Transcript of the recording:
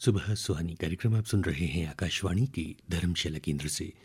सुबह सुहानी कार्यक्रम आप सुन रहे हैं आकाशवाणी के धर्मशाला केंद्र से।